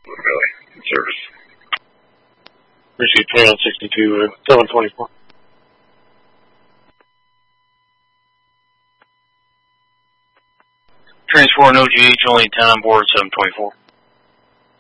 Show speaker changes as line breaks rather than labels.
Really, service. Received 20 on 62, 724.
Transport no GH, only 10 on board, 724.